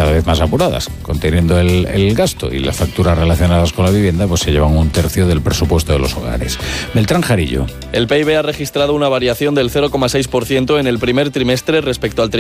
cada vez más apuradas, conteniendo el gasto, y las facturas relacionadas con la vivienda pues se llevan 1/3 del presupuesto de los hogares. Beltrán Jarillo. El PIB ha registrado una variación del 0,6% en el primer trimestre respecto al